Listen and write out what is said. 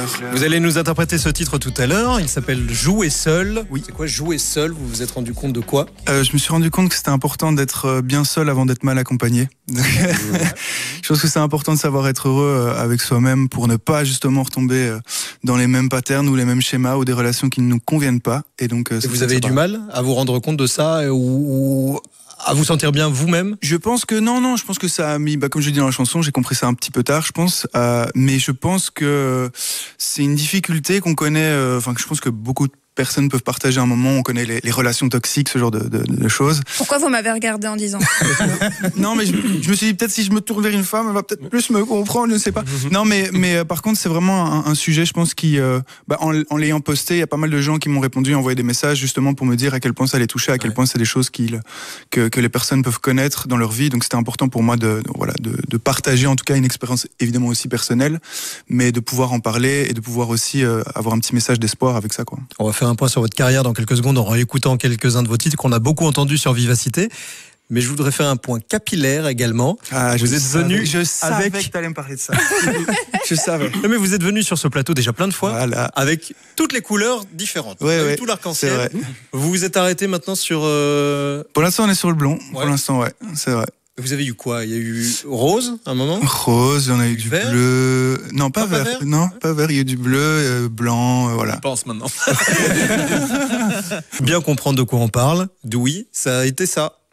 Vous allez nous interpréter ce titre tout à l'heure. Il s'appelle Jouer seul. Oui. C'est quoi jouer seul? Vous vous êtes rendu compte de quoi? Je me suis rendu compte que c'était important d'être bien seul avant d'être mal accompagné. Je pense que c'est important de savoir être heureux avec soi-même pour ne pas justement retomber dans les mêmes patterns ou les mêmes schémas ou des relations qui ne nous conviennent pas. Et donc, et vous avez du mal à vous rendre compte de ça ou à vous sentir bien vous-même? Je pense que non, je pense que ça a mis, comme je dis dans la chanson, j'ai compris ça un petit peu tard, je pense, mais je pense que c'est une difficulté qu'on connaît, que je pense que beaucoup de personnes peuvent partager à un moment. On connaît les relations toxiques, ce genre de choses. Pourquoi vous m'avez regardé en disant? Non, mais je me suis dit, peut-être si je me tourne vers une femme, elle va peut-être plus me comprendre, je ne sais pas. Non, mais par contre, c'est vraiment un sujet, je pense, qui, en l'ayant posté, il y a pas mal de gens qui m'ont répondu, envoyé des messages, justement, pour me dire à quel point ça les touchait, à quel point c'est des choses que les personnes peuvent connaître dans leur vie. Donc, c'était important pour moi de partager, en tout cas, une expérience évidemment aussi personnelle, mais de pouvoir en parler et de pouvoir aussi avoir un petit message d'espoir avec ça, quoi. On va faire un point sur votre carrière dans quelques secondes en réécoutant quelques-uns de vos titres qu'on a beaucoup entendus sur Vivacité. Mais je voudrais faire un point capillaire également. Vous êtes venu Je savais avec... que t'allais me parler de ça. Je savais. Non, mais vous êtes venu sur ce plateau déjà plein de fois, Voilà. avec toutes les couleurs différentes. Ouais, tout c'est l'arc-en-ciel. vrai. Vous vous êtes arrêté maintenant sur... Pour l'instant, on est sur le blond. Ouais. Pour l'instant, ouais, c'est vrai. Vous avez eu quoi? Il y a eu rose, à un moment? Rose, on a eu du Vert? bleu. Non, pas Pas vert. vert? Non, pas vert. Il y a eu du bleu, blanc, voilà. Je pense maintenant. Bien comprendre de quoi on parle. Oui, ça a été ça.